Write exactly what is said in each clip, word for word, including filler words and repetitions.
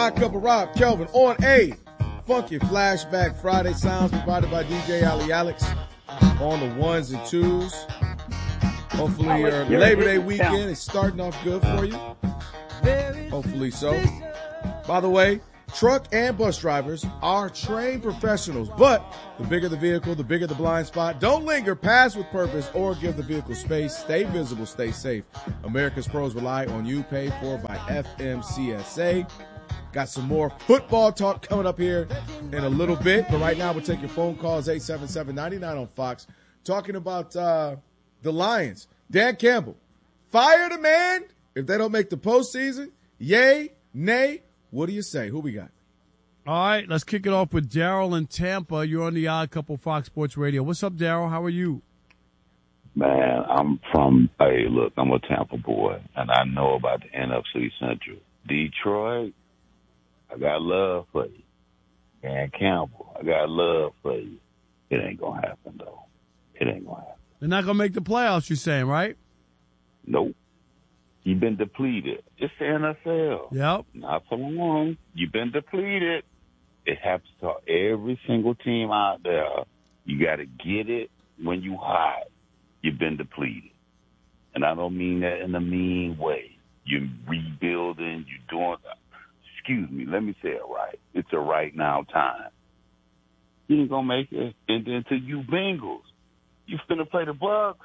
Odd Couple, Rob, Kelvin, on a Funky Flashback Friday. Sounds provided by D J Ali Alex on the ones and twos. Hopefully your Labor Day weekend is starting off good for you. Hopefully so. By the way, truck and bus drivers are trained professionals, but the bigger the vehicle, the bigger the blind spot. Don't linger, pass with purpose, or give the vehicle space. Stay visible, stay safe. America's pros rely on you, paid for by F M C S A. Got some more football talk coming up here in a little bit, but right now we'll take your phone calls, eight seven seven, nine nine on Fox, talking about uh, the Lions. Dan Campbell, fire the man if they don't make the postseason. Yay, nay, what do you say? Who we got? All right, let's kick it off with Daryl in Tampa. You're on the Odd Couple Fox Sports Radio. What's up, Daryl? How are you? Man, I'm from, hey, look, I'm a Tampa boy, and I know about the N F C Central. Detroit, I got love for you. Dan Campbell, I got love for you. It ain't going to happen, though. It ain't going to happen. They're not going to make the playoffs, you're saying, right? Nope. You've been depleted. It's the N F L. Yep. Not for long. You've been depleted. It happens to every single team out there. You got to get it when you hot. You've been depleted. And I don't mean that in a mean way. You're rebuilding. You're doing, excuse me, let me say it right. It's a right now time. You ain't going to make it. And then to you Bengals, you finna play the Bucks.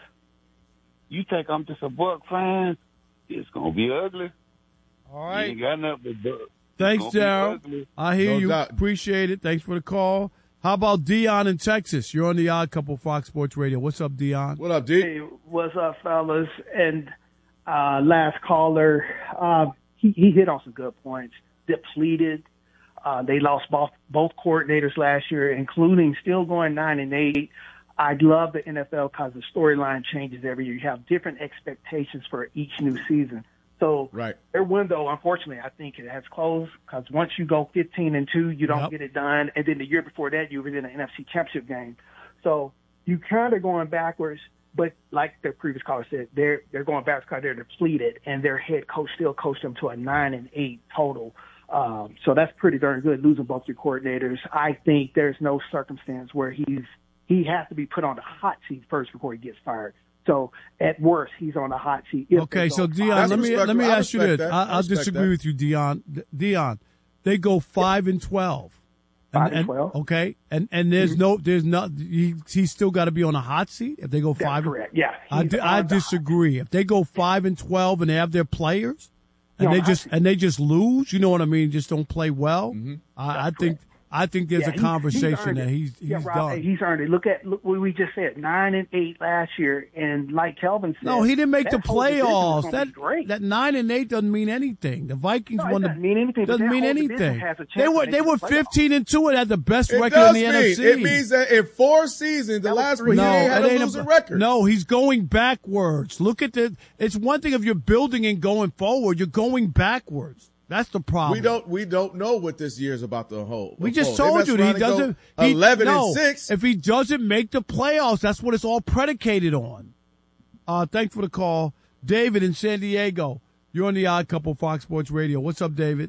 You think I'm just a Buck fan? It's going to be ugly. All right. You ain't got nothing but Bucks. Thanks, Daryl. I hear No you. doubt. Appreciate it. Thanks for the call. How about Dion in Texas? You're on the Odd Couple Fox Sports Radio. What's up, Dion? What up, D? Hey, what's up, fellas? And uh, last caller, uh, he, he hit on some good points. Depleted. Uh, they lost both, both coordinators last year, including still going nine and eight. I love the N F L because the storyline changes every year. You have different expectations for each new season. So right. Their window, unfortunately, I think it has closed because once you go fifteen and two, you don't Yep. get it done. And then the year before that, you were in the N F C Championship game. So you kind of going backwards. But like the previous caller said, they're they're going backwards because they're depleted, and their head coach still coached them to a nine and eight total. Um, so that's pretty darn good, losing both your coordinators. I think there's no circumstance where he's he has to be put on the hot seat first before he gets fired. So at worst, he's on the hot seat. Okay, so Dion, let me let me ask you this. I, I'll disagree that. with you, Dion. Dion, they go five and twelve. Five and twelve. Okay, and and there's mm-hmm. no, there's not. He, he's still got to be on a hot seat if they go That's five. Correct. Yeah. I, I disagree. If they go five and twelve and they have their players, and they just and they just lose, you know what I mean? Just don't play well. Mm-hmm. I, I think. I think there's yeah, a conversation he's that he's he's yeah, Rob, done. He's earned it. Look at look what we just said, nine and eight last year, and like Kelvin said, no, he didn't make the playoffs. That that nine and eight doesn't mean anything. The Vikings no, won the doesn't mean anything. Doesn't mean anything. They were they were the fifteen and two and had the best It record does in the mean, N F C. It means that in four seasons, the last one, no, he ain't had it a ain't losing a, record. No, he's going backwards. Look at the. It's one thing if you're building and going forward. You're going backwards. That's the problem. We don't we don't know what this year's about to hold. We just hold. told you that he doesn't. He, Eleven no, and six. If he doesn't make the playoffs, that's what it's all predicated on. Uh, thanks for the call, David in San Diego. You're on the Odd Couple Fox Sports Radio. What's up, David?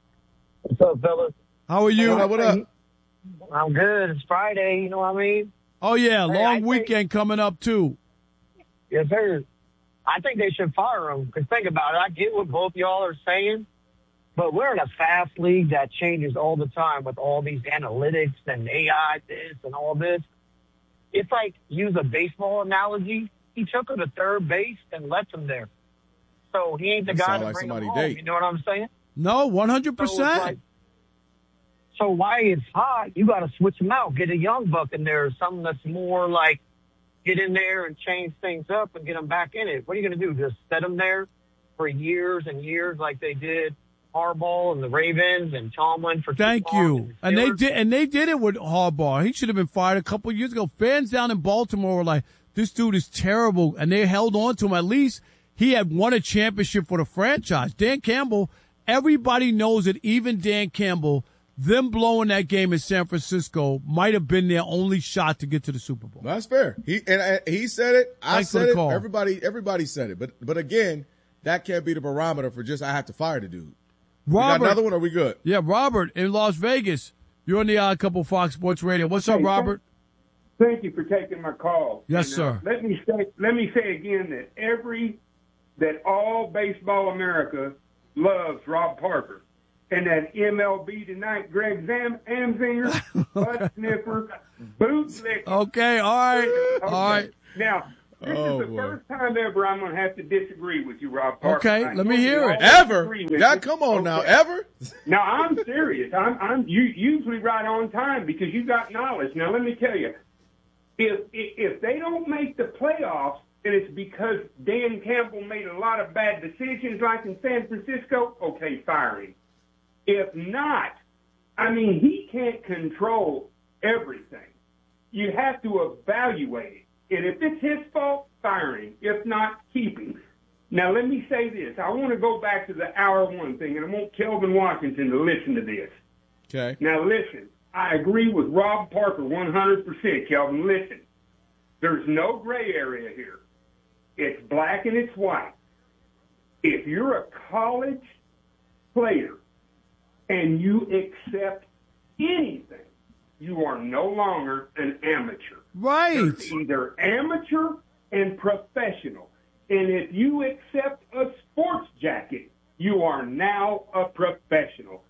What's up, fellas? How are you? What up? What up? I'm good. It's Friday. You know what I mean? Oh yeah, Hey, long I weekend think, coming up too. Yes, sir. I think they should fire him. Because think about it. I get what both y'all are saying. But we're in a fast league that changes all the time with all these analytics and A I this and all this. It's like, use a baseball analogy. He took him to third base and left him there. So he ain't the You guy sound to like bring him somebody home. date. You know what I'm saying? No, one hundred So, it's percent. like, so why it's hot, you got to switch him out. Get a young buck in there, something that's more like get in there and change things up and get him back in it. What are you going to do? Just set him there for years and years like they did Harbaugh and the Ravens and Tomlin for Thank too long you. and, the And they Steelers? did, and they did it with Harbaugh. He should have been fired a couple of years ago. Fans down in Baltimore were like, "This dude is terrible," and they held on to him. At least he had won a championship for the franchise. Dan Campbell. Everybody knows that. Even Dan Campbell, them blowing that game in San Francisco might have been their only shot to get to the Super Bowl. That's fair. He and uh, he said it. I Thanks for said the it. call. Everybody, everybody said it. But but again, that can't be the barometer for just I have to fire the dude. Robert, you got another one, or are we good? Yeah, Robert in Las Vegas. You're on the Odd Couple Fox Sports Radio. What's up, Robert? Thank you for taking my call. Yes, and, sir. Uh, let me say, let me say again that every, that all baseball America loves Rob Parker, and that M L B Tonight, Greg Zam, Amzinger, butt sniffer, bootlicker. Okay, all right, Okay. all right. Now, this Oh, is the boy. first time ever I'm going to have to disagree with you, Rob Parker. Okay, I let me know hear you it. always Ever? agree with Yeah, me. come on now. Okay. Ever? Now I'm serious. I'm I'm you usually right on time because you got knowledge. Now let me tell you, if if, if they don't make the playoffs, and it's because Dan Campbell made a lot of bad decisions, like in San Francisco, okay, fire him. If not, I mean he can't control everything. You have to evaluate it, and if it's his fault, fire him. If not, keep him. Now, let me say this. I want to go back to the hour one thing, and I want Kelvin Washington to listen to this. Okay. Now, listen. I agree with Rob Parker one hundred percent, Kelvin. Listen. There's no gray area here. It's black and it's white. If you're a college player and you accept anything, you are no longer an amateur. Right. There's either amateur and professional. And if you accept a sports jacket, you are now a professional.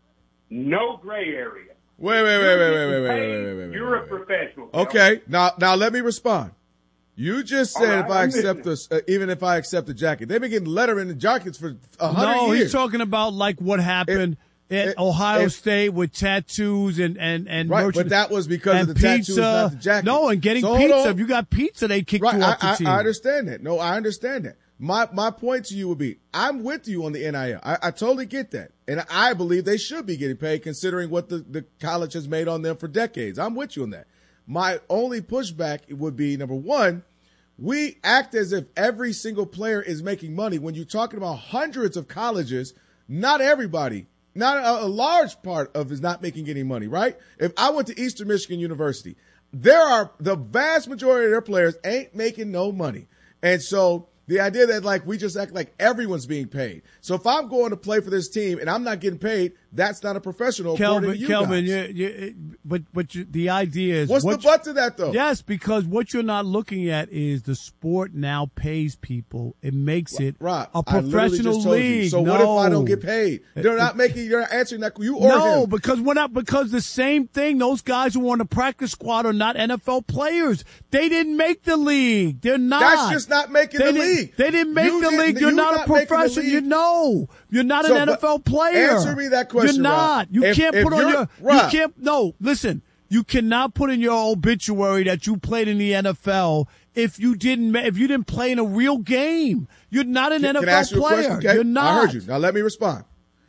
No gray area. Wait, wait, wait, wait, wait, wait, wait, wait, wait, wait. You're wait, a wait. professional. Okay, now now let me respond. You just All said right, if I I'm accept this, uh, even if I accept the jacket, they've been getting lettering and jackets for a hundred No, years. he's talking about like what happened at it- Ohio it- State with tattoos and and and Right, merchant- but that was because and of the tattoos, pizza. not the jacket. No, and getting So hold pizza. on. If you got pizza, they kick Right, you off the I, team. I, I understand that. No, I understand that. My my point to you would be, I'm with you on the N I L. I, I totally get that, and I believe they should be getting paid considering what the, the college has made on them for decades. I'm with you on that. My only pushback would be, number one, we act as if every single player is making money when you're talking about hundreds of colleges. Not everybody, not a, a large part of is not making any money, right? If I went to Eastern Michigan University, there are the vast majority of their players ain't making no money. And so the idea that like we just act like everyone's being paid. So if I'm going to play for this team and I'm not getting paid, that's not a professional. Kelvin, according to you Kelvin, guys. you, you, but but you, the idea is What's what the but to that though? Yes, because what you're not looking at is the sport now pays people. It makes it Rob, a I literally professional just told you. league. So no. what if I don't get paid? They're not making. You're not answering that. You or No, him. because we're not. Because the same thing. Those guys who are on the practice squad are not N F L players. They didn't make the league. They're not. That's just not making they the didn't, league. They didn't make You the didn't- league. You're you not, not a making the professional. league. You know, you're not So, an N F L but player. answer me that question, You're not. Rob. You If- can't if put on you're- your. Rob. You can't. No, listen. You cannot put in your obituary that you played in the N F L if you didn't. ma- If you didn't play in a real game, you're not an Can, N F L can I ask you a player. question? Okay? You're not. I heard you. Now let me respond.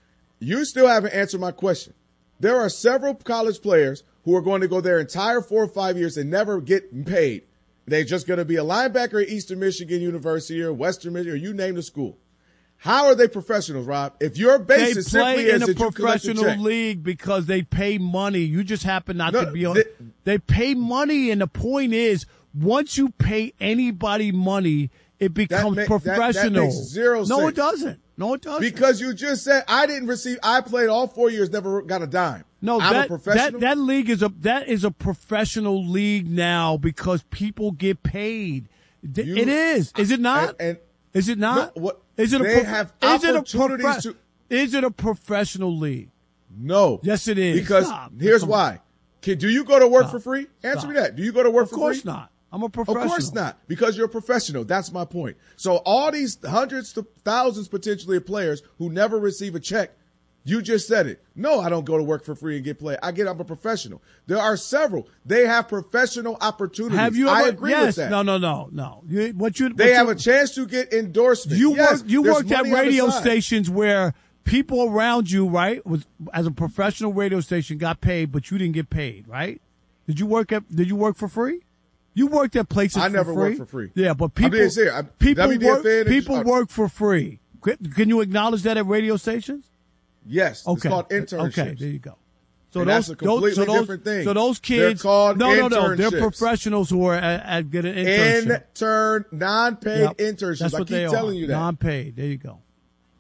You still haven't answered my question. There are several college players who are going to go their entire four or five years and never get paid. They're just going to be a linebacker at Eastern Michigan University or Western Michigan, or you name the school. How are they professionals, Rob? If your They basis simply play is in a that you collect a professional check. league because they pay money. You just happen not No, to be on. they- They pay money, and the point is, once you pay anybody money, it becomes ma- that- that professional. makes zero no, sense. it doesn't. No, it doesn't. Because you just said I didn't receive. I played all four years, never got a dime. no, I'm that, a professional. that that league is a that is a professional league now because people get paid. D- You- it is. Is it not? And, and is it not? No, what- is it a they prof- have is it a opportunities profe- to- Is it a professional league? no, Yes, it is. Because Stop. here's Come on. why. Can, do you go to work Stop. for free? Answer Stop. me that. Do you go to work Of for course free? not. I'm a Of professional. course not, because you're a professional. That's my point. So all these hundreds to thousands potentially of players who never receive a check, you just said it. No, I don't go to work for free and get paid. I get. I'm a professional. There are several. They have professional opportunities. Have you ever? I agree yes. with that. No, no, no, no. You, what you? They what have you, a chance to get endorsement. You Yes, work. You there's worked at money on the radio side. stations where people around you, right, was as a professional radio station, got paid, but you didn't get paid, right? Did you work at? Did you work for free? You worked at places. I for never free? worked for free. Yeah, but I'm people. being serious. I'm- people W D F N work. and- People uh, work for free. Can you acknowledge that at radio stations? Yes, Okay. it's called internships. Okay, there you go. So And those, that's a completely those, so those, different thing. So those They're kids, called no, no, no, they're internships. professionals who are at, at getting an internship. Intern, non-paid Yep. internships. That's I what keep they telling are. you that. Non-paid. There you go.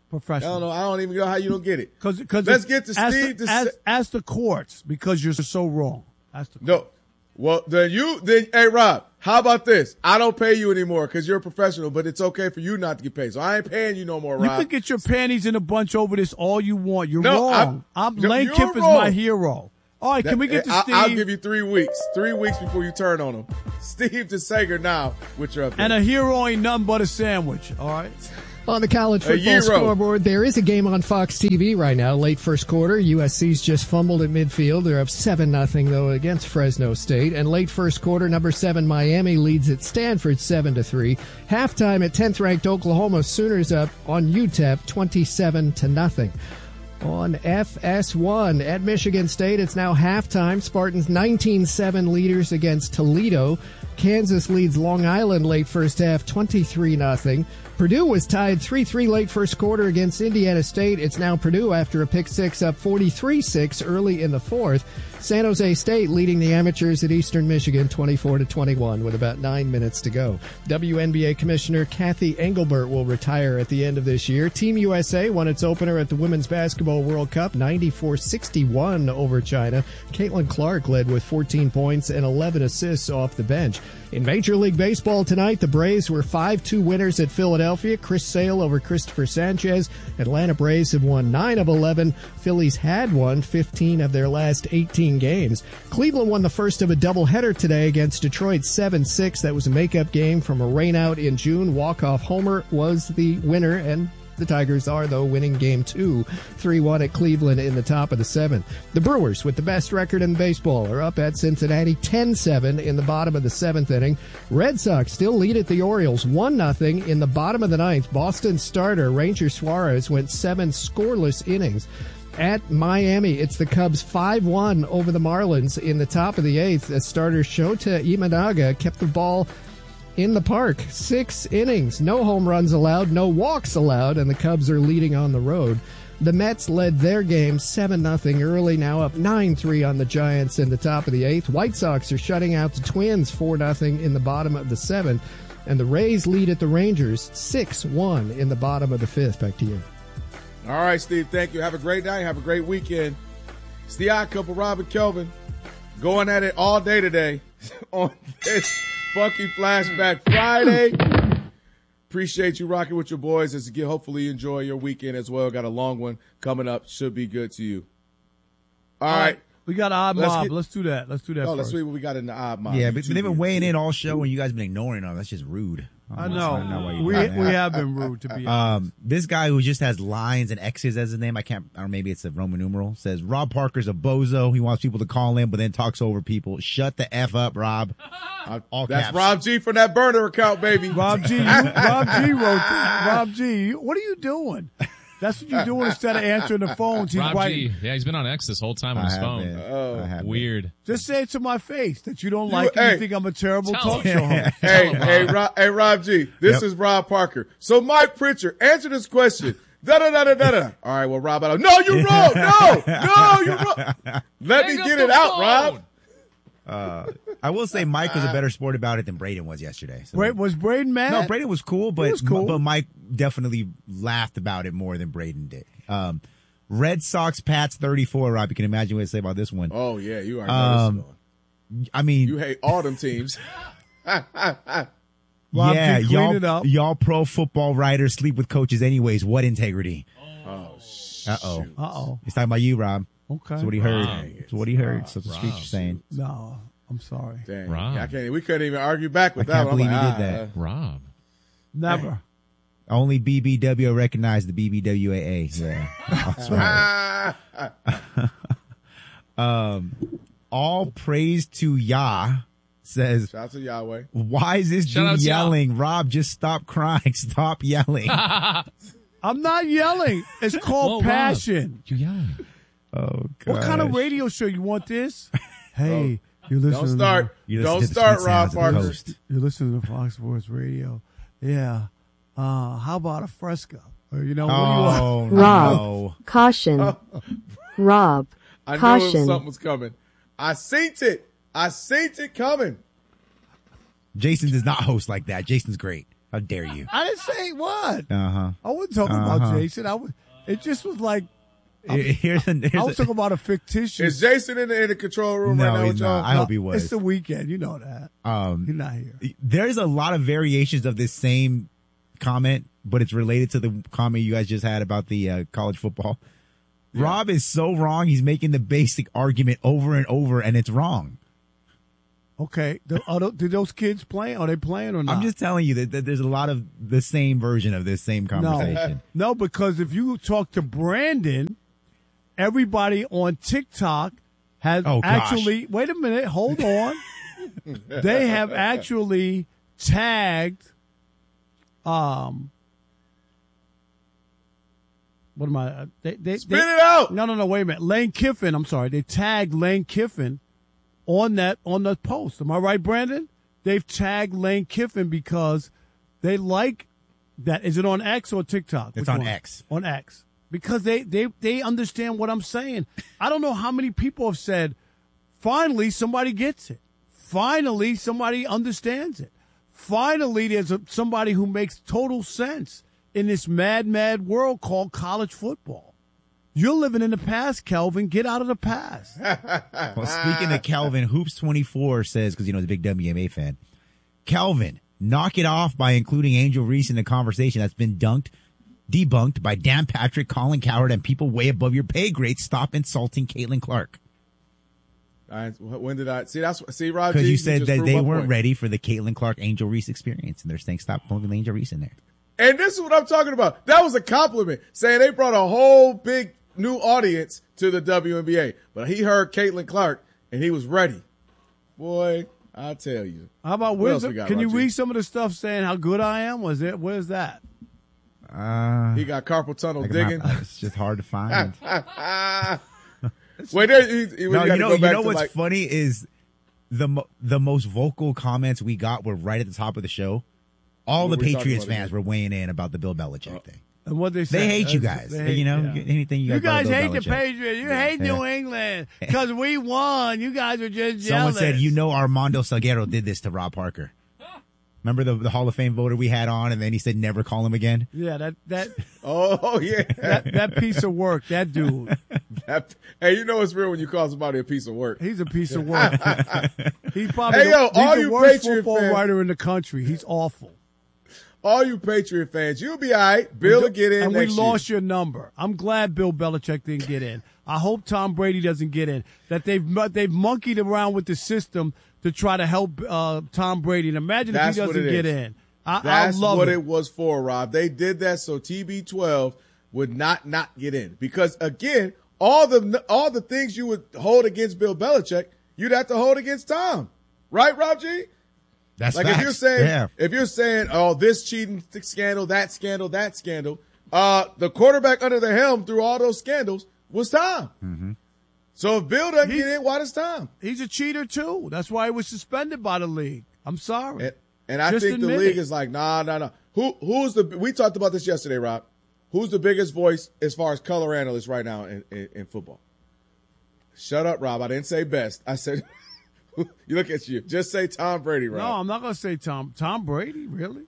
Professional. I don't know. I don't even know how you don't get it. Cause, cause Let's get to ask Steve. The, to ask, say, ask the courts because you're so wrong. Ask the courts. No. Well, then you, then, hey, Rob, how about this? I don't pay you anymore because you're a professional, but it's okay for you not to get paid. So I ain't paying you no more, Rob. You can get your panties in a bunch over this all you want. You're no, wrong. I'm, I'm no, Lane Kiff is my hero. All right, that, can we get to I, Steve? I'll give you three weeks. Three weeks before you turn on him. Steve DeSager now with your update. And a hero ain't nothing but a sandwich. All right. On the college football scoreboard, there is a game on Fox T V right now, late first quarter. U S C's just fumbled at midfield. They're up seven nothing, though, against Fresno State. And late first quarter, number seven Miami leads at Stanford seven to three. Halftime at tenth-ranked Oklahoma Sooners up on U T E P twenty-seven to nothing. On F S one at Michigan State, it's now halftime. Spartans nineteen seven leaders against Toledo. Kansas leads Long Island late first half twenty-three nothing. Purdue was tied three three late first quarter against Indiana State. It's now Purdue after a pick six up forty-three six early in the fourth. San Jose State leading the amateurs at Eastern Michigan twenty-four to twenty-one with about nine minutes to go. W N B A Commissioner Kathy Engelbert will retire at the end of this year. Team U S A won its opener at the Women's Basketball World Cup ninety-four sixty-one over China. Caitlin Clark led with fourteen points and eleven assists off the bench. In Major League Baseball tonight, the Braves were five two winners at Philadelphia. Chris Sale over Christopher Sanchez. Atlanta Braves have won nine of eleven. Phillies had won fifteen of their last eighteen games. Cleveland won the first of a doubleheader today against Detroit seven six. That was a makeup game from a rainout in June. Walk-off homer was the winner, and the Tigers are, though, winning game two, three one at Cleveland in the top of the seventh. The Brewers, with the best record in baseball, are up at Cincinnati ten seven in the bottom of the seventh inning. Red Sox still lead at the Orioles one nothing in the bottom of the ninth. Boston starter Ranger Suarez went seven scoreless innings. At Miami, it's the Cubs five one over the Marlins in the top of the eighth. As starter Shota Imanaga kept the ball in the park. Six innings, no home runs allowed, no walks allowed, and the Cubs are leading on the road. The Mets led their game seven nothing early, now up nine three on the Giants in the top of the eighth. White Sox are shutting out the Twins four nothing in the bottom of the seventh. And the Rays lead at the Rangers six one in the bottom of the fifth. Back to you. All right, Steve, thank you. Have a great night. Have a great weekend. It's the Odd Couple, Rob and Kelvin, going at it all day today on this Funky Flashback Friday. Appreciate you rocking with your boys as you get, hopefully you enjoy your weekend as well. Got a long one coming up. Should be good to you. All, all right. right. We got Odd let's Mob. Get, let's do that. Let's do that Oh, first. let's see what we got in the Odd Mob. Yeah, but they've been weighing in all show and you guys been ignoring them. That's just rude. I know. I know we we have been rude, to be honest. Um, this guy who just has lines and X's as his name, I can't, or maybe it's a Roman numeral, says Rob Parker's a bozo. He wants people to call him, but then talks over people. Shut the F up, Rob. All That's caps. Rob G from that burner account, baby. Rob G. You, Rob G wrote that. Rob G. You, what are you doing? That's what you're doing instead of answering the phones. He's Rob writing. G. Yeah, he's been on X this whole time on his phone. Oh, weird. Just say it to my face that you don't you, like it. Hey, you think I'm a terrible tell talk him. show host. Hey, hey, Rob, hey, Rob G. This Yep. is Rob Parker. So, Mike Pritchard, answer this question. Da da da da da da. All right, well, Rob, I don't. No, you're wrong. No, no, you're wrong. Let Hang me up get the it out, phone. Rob. Uh, I will say Mike was a better sport about it than Braden was yesterday. So. Wait, was Braden mad? No, Braden was cool, but was cool. but Mike definitely laughed about it more than Braden did. Um, Red Sox Pats thirty-four, Rob. You can imagine what to say about this one. Oh yeah, you are. Um, I mean, you hate all them teams. Rob yeah, G, clean y'all, it up. y'all pro football writers sleep with coaches anyways. What integrity? Oh, Uh oh. Uh oh. He's talking about you, Rob. Okay. That's what he heard. Rob. That's what he heard. So the streets are saying. No, I'm sorry. dang! Rob. I can't. We couldn't even argue back with I that. can't one. believe I'm he like, did ah, that. Rob. Never. Only B B W recognized the B B W A A. Yeah. That's right. ah. Um, all praise to Yah says, Shout out to Yahweh. why is this Shout out dude to Yah. yelling? Rob, just stop crying. Stop yelling. I'm not yelling. It's called Whoa, passion. You yelling? Oh, God. What kind of radio show you want this? Hey, you're Don't listening. start. To, You listen Don't to the start, sweet Rob sounds of the Parker. coast. you're listening to Fox Sports Radio. Yeah. Uh, how about a Fresca? Or, you know, what do you want? Oh, Rob. no. Caution. Rob. I knew Caution. something was coming. I seen it. I seen it coming. Jason does not host like that. Jason's great. How dare you? I didn't say what. Uh-huh. I wasn't talking uh-huh. about Jason. I was, it just was like, I was, here's a, here's I was a, talking about a fictitious. Is Jason in the, in the control room no, right now he's with not. y'all? I hope No, he was. It's the weekend. You know that. Um, He's not here. There's a lot of variations of this same comment, but it's related to the comment you guys just had about the uh, college football. Yeah. Rob is so wrong. He's making the basic argument over and over, and it's wrong. Okay. Do, are those, do those kids play? Are they playing or not? I'm just telling you that, that there's a lot of the same version of this same conversation. No, no, because if you talk to Brandon, everybody on TikTok has oh, actually, wait a minute, hold on. They have actually tagged, um, what am I? They, they, Spit they, it out. No, no, no, wait a minute. Lane Kiffin, I'm sorry. They tagged Lane Kiffin on that, on the post. Am I right, Brandon? They've tagged Lane Kiffin because they like that. Is it on X or TikTok? It's Which on one? X. On X. Because they, they, they understand what I'm saying. I don't know how many people have said, finally somebody gets it. Finally somebody understands it. Finally there's a, somebody who makes total sense in this mad, mad world called college football. You're living in the past, Kelvin. Get out of the past. Well, speaking of Kelvin, Hoops twenty-four says, because you know he's a big W M A fan, Kelvin, knock it off by including Angel Reese in the conversation that's been dunked, debunked by Dan Patrick, Colin Cowherd, and people way above your pay grade. Stop insulting Caitlin Clark. I, when did I see? That's see, Rob. Because you said that they weren't point. ready for the Caitlin Clark Angel Reese experience, and they're saying stop putting Angel Reese in there. And this is what I'm talking about. That was a compliment, saying they brought a whole big new audience to the W N B A. But he heard Caitlin Clark, and he was ready. Boy, I tell you. How about what else we got, can you read some of the stuff saying how good I am? Was it? Where's that? Uh, he got carpal tunnel digging. Not, it's just hard to find. Wait, there. You, you, no, you know, you know what's like, funny is the the most vocal comments we got were right at the top of the show. All the Patriots fans were weighing in about the Bill Belichick oh. thing. And what they say? They hate you guys. Hate, you know, yeah. anything you guys. You guys hate Belichick. the Patriots. You yeah. hate yeah. New England because we won. You guys are just jealous. Someone said, you know, Armando Salguero did this to Rob Parker. Remember the, the Hall of Fame voter we had on, and then he said never call him again? Yeah, that that. oh yeah, that, that piece of work, that dude. that, hey, you know it's real when you call somebody a piece of work. He's a piece of work. He's probably hey, yo, the, all he's you the worst Patriot football fans, writer in the country. He's awful. All you Patriot fans, you'll be all right. Bill will get in and next we lost year. your number. I'm glad Bill Belichick didn't get in. I hope Tom Brady doesn't get in. That they've they've monkeyed around with the system to try to help uh, Tom Brady. And imagine That's if he doesn't get in. I, That's I love what it. it was for, Rob. They did that so T B twelve would not not get in. Because again, all the all the things you would hold against Bill Belichick, you'd have to hold against Tom, right, Rob G? That's like facts. if you're saying yeah. if you're saying oh this cheating scandal, that scandal, that scandal, uh, the quarterback under the helm through all those scandals was Tom. Mm-hmm. So if Bill doesn't he's, get in, why does Tom? He's a cheater too. That's why he was suspended by the league. I'm sorry. And, And I Just think the league it. is like, nah, nah, nah. Who, who's the, we talked about this yesterday, Rob. Who's the biggest voice as far as color analysts right now in, in, in football? Shut up, Rob. I didn't say best. I said, you look at you. Just say Tom Brady, Rob. No, I'm not going to say Tom. Tom Brady, really?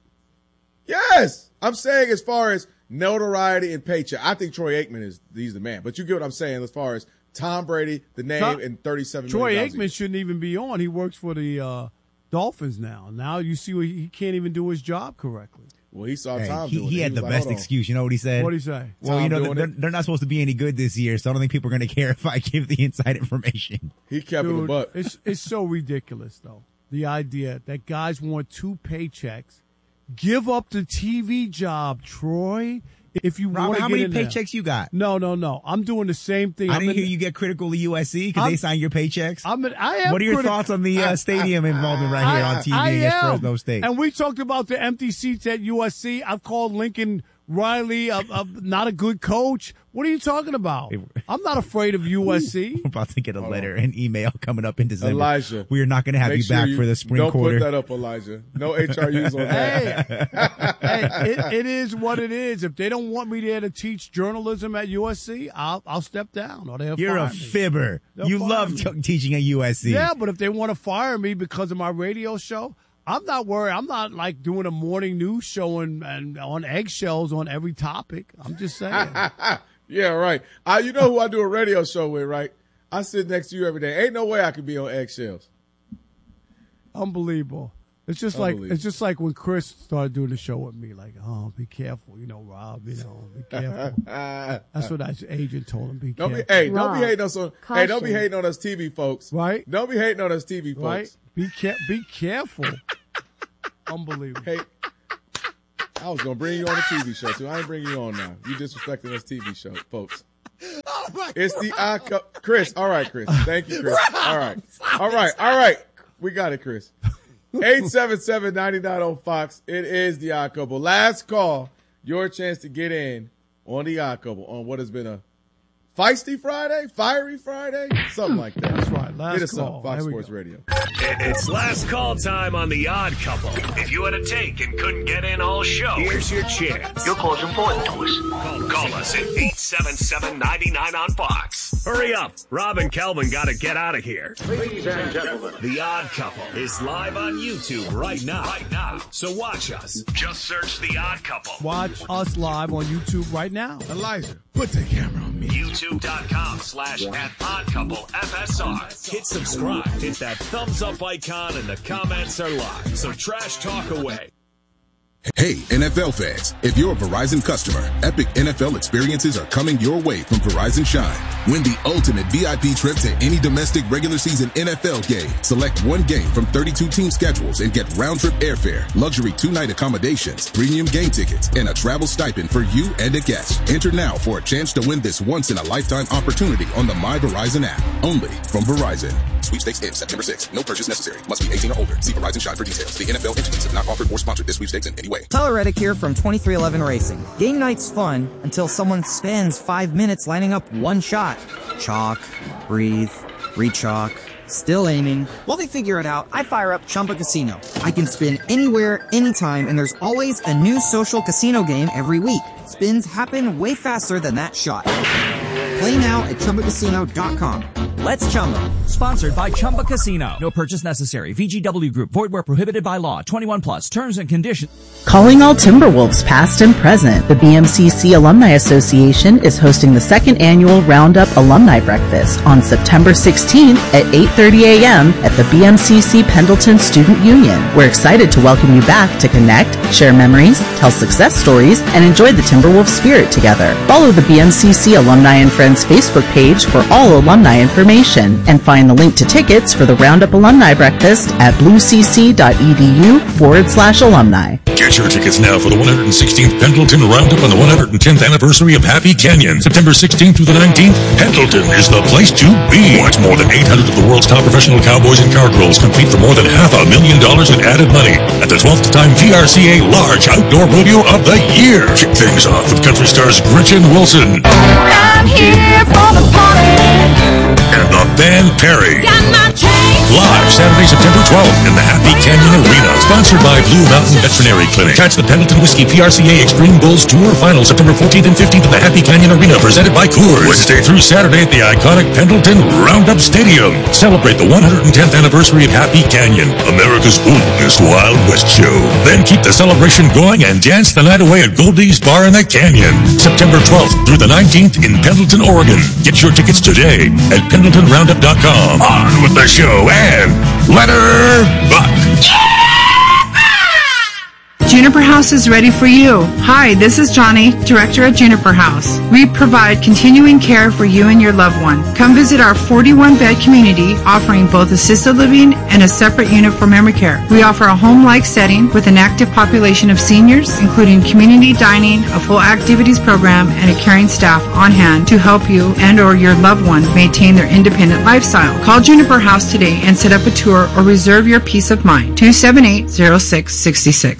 Yes. I'm saying as far as notoriety and paycheck, I think Troy Aikman is, he's the man. But you get what I'm saying as far as Tom Brady, the name, Tom, and thirty-seven Troy million Aikman shouldn't even be on. He works for the, uh, Dolphins now. Now you see he can't even do his job correctly. Well, he saw hey, Tom he, doing he it. had he the like, best excuse. You know what he said? What did he say? Well, Tom you know, they're, it? they're not supposed to be any good this year, so I don't think people are going to care if I give the inside information. He kept Dude, it a buck. It's, it's so ridiculous, though. The idea that guys want two paychecks. Give up the T V job, Troy. If you Rob, want to how get many in paychecks there. you got? No, no, no. I'm doing the same thing. I I'm didn't in, hear you get critical of U S C because they signed your paychecks. I'm in, I am what are your criti- thoughts on the uh, stadium involvement right here I, on T V I against am. Fresno State? And we talked about the empty seats at U S C. I've called Lincoln Riley a, a, not a good coach. What are you talking about? I'm not afraid of U S C. We're about to get a letter, an email coming up in December. Elijah, we are not going to have make you sure back you for the spring don't quarter. Don't put that up, Elijah. No H R Us on that. Hey, hey it, it is what it is. If they don't want me there to teach journalism at U S C, I'll I'll step down. Or they'll You're fire a me. fibber. They'll you fire love me. t- teaching at U S C. Yeah, but if they want to fire me because of my radio show, I'm not worried. I'm not like doing a morning news show and, and on eggshells on every topic. I'm just saying. Yeah, right. I, you know who I do a radio show with, right? I sit next to you every day. Ain't no way I could be on eggshells. Unbelievable. It's just like it's just like when Chris started doing the show with me. Like, oh, be careful, you know, Rob. You know, be careful. That's what that agent told him. Be don't careful. Be, hey, Rob, don't be hating on us. On, hey, don't be hating on us, T V folks. Right? Don't be hating on us, T V folks. Right? Be care. Be careful. Unbelievable. Hey, I was gonna bring you on a T V show too. I ain't bringing you on now. You disrespecting us, T V show folks. Oh my it's God. the I cup, Chris. All right, Chris. Thank you, Chris. All right, all right, all right. We got it, Chris. eight seven seven, nine nine zero Fox. It is the Odd Couple. Last call. Your chance to get in on the Odd Couple on what has been a feisty Friday, fiery Friday, something like that. That's right. Last Hit us call. up, Fox There we Sports go. Radio. It's last call time on the Odd Couple. If you had a take and couldn't get in all show, here's your chance. Your call's important to us. Call, call us at eight seven seven, nine nine on Fox. Hurry up. Rob and Kelvin got to get out of here. Ladies and gentlemen, The Odd Couple is live on YouTube right now. Right now. So watch us. Just search The Odd Couple. Watch us live on YouTube right now. Elijah, put the camera on me. YouTube.com slash at Odd Couple F S R. Hit subscribe. Hit that thumbs up icon and the comments are live. So trash talk away. Hey, N F L fans, if you're a Verizon customer, epic N F L experiences are coming your way from Verizon Shine. Win the ultimate V I P trip to any domestic regular season N F L game. Select one game from thirty-two team schedules and get round-trip airfare, luxury two-night accommodations, premium game tickets, and a travel stipend for you and a guest. Enter now for a chance to win this once-in-a-lifetime opportunity on the My Verizon app. Only from Verizon. Sweepstakes ends September sixth. No purchase necessary. Must be eighteen or older. See Verizon Shine for details. The N F L entities have not offered or sponsored this sweepstakes in any way. Tyler Reddick here from twenty-three eleven Racing. Game night's fun until someone spends five minutes lining up one shot. Chalk, breathe, re-chalk, still aiming. While they figure it out, I fire up Chumba Casino. I can spin anywhere, anytime, and there's always a new social casino game every week. Spins happen way faster than that shot. Play now at Chumba Casino dot com. Let's Chumba. Sponsored by Chumba Casino. No purchase necessary. V G W Group. Void where prohibited by law. twenty-one plus. Terms and conditions. Calling all Timberwolves past and present. The B M C C Alumni Association is hosting the second annual Roundup Alumni Breakfast on September sixteenth at eight thirty a.m. at the B M C C Pendleton Student Union. We're excited to welcome you back to connect, share memories, tell success stories, and enjoy the Timberwolves spirit together. Follow the B M C C Alumni and Friends Facebook page for all alumni information and find the link to tickets for the Roundup Alumni Breakfast at bluecc.edu forward slash alumni. Get your tickets now for the one hundred sixteenth Pendleton Roundup and the one hundred tenth anniversary of Happy Canyon. September sixteenth through the nineteenth, Pendleton is the place to be. Watch more than eight hundred of the world's top professional cowboys and cowgirls compete for more than half a million dollars in added money at the twelfth time V R C A Large Outdoor Rodeo of the Year. Kick things off with country stars Gretchen Wilson. I'm here for the party. And the band Perry. Got my chains. Live Saturday, September twelfth in the Happy Canyon Arena. Sponsored by Blue Mountain Veterinary Clinic. Catch the Pendleton Whiskey P R C A Extreme Bulls Tour Final September fourteenth and fifteenth at the Happy Canyon Arena, presented by Coors. Wednesday through Saturday at the iconic Pendleton Roundup Stadium. Celebrate the one hundred tenth anniversary of Happy Canyon, America's oldest Wild West show. Then keep the celebration going and dance the night away at Goldie's Bar in the Canyon. September twelfth through the nineteenth in Pendleton, Oregon. Get your tickets today at pendleton roundup dot com. On with the show and let her buck. Juniper House is ready for you. Hi, this is Johnny, Director at Juniper House. We provide continuing care for you and your loved one. Come visit our forty-one bed community, offering both assisted living and a separate unit for memory care. We offer a home-like setting with an active population of seniors, including community dining, a full activities program, and a caring staff on hand to help you and or your loved one maintain their independent lifestyle. Call Juniper House today and set up a tour or reserve your peace of mind. two seven eight, zero six six six. Is your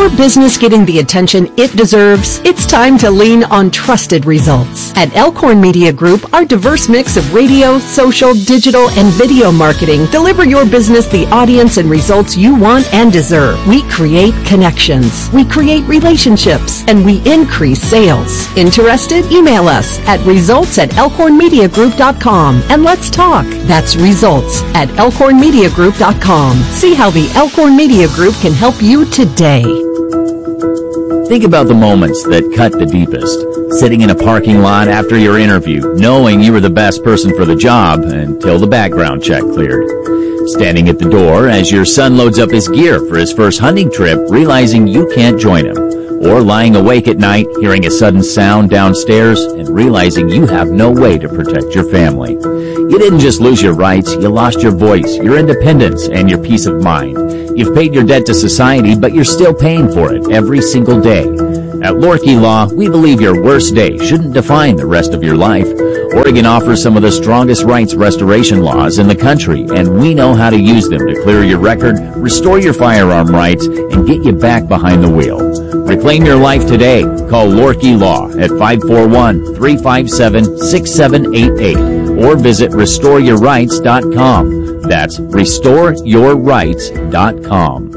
your business getting the attention it deserves? It's time to lean on trusted results. At Elkhorn Media Group, our diverse mix of radio, social, digital, and video marketing deliver your business the audience and results you want and deserve. We create connections, we create relationships, and we increase sales. Interested? Email us at results at elkhorn media group dot com and let's talk. That's results at elkhorn media group dot com. See how the Elkhorn Media Group can help you today. Think about the moments that cut the deepest. Sitting in a parking lot after your interview, knowing you were the best person for the job until the background check cleared. Standing at the door as your son loads up his gear for his first hunting trip, realizing you can't join him. Or lying awake at night, hearing a sudden sound downstairs and realizing you have no way to protect your family. You didn't just lose your rights, you lost your voice, your independence, and your peace of mind. You've paid your debt to society, but you're still paying for it every single day. At Lorkey Law, we believe your worst day shouldn't define the rest of your life. Oregon offers some of the strongest rights restoration laws in the country, and we know how to use them to clear your record, restore your firearm rights, and get you back behind the wheel. Reclaim your life today. Call Lorkey Law at five four one, three five seven, six seven eight eight or visit restore your rights dot com. That's restore your rights dot com.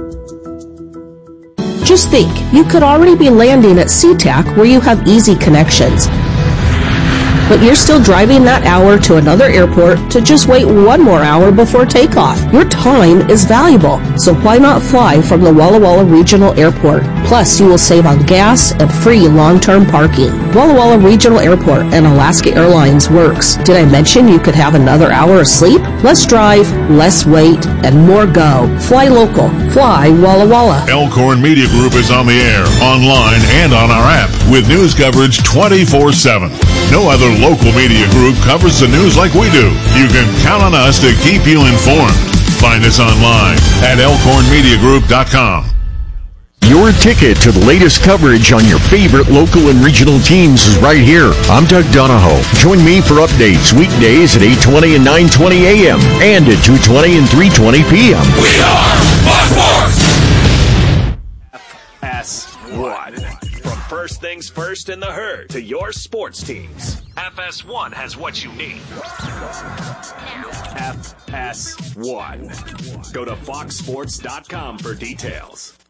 Just think, you could already be landing at SeaTac where you have easy connections. But you're still driving that hour to another airport to just wait one more hour before takeoff. Your time is valuable, so why not fly from the Walla Walla Regional Airport? Plus, you will save on gas and free long-term parking. Walla Walla Regional Airport and Alaska Airlines works. Did I mention you could have another hour of sleep? Less drive, less wait, and more go. Fly local. Fly Walla Walla. Elkhorn Media Group is on the air, online, and on our app with news coverage twenty-four seven. No other local media group covers the news like we do. You can count on us to keep you informed. Find us online at elkhorn media group dot com. Your ticket to the latest coverage on your favorite local and regional teams is right here. I'm Doug Donahoe. Join me for updates weekdays at eight twenty and nine twenty a.m. and at two twenty and three twenty p.m. We are Fox Sports! F S one. From First Things First in the Herd to your sports teams, F S one has what you need. F S one. Go to fox sports dot com for details.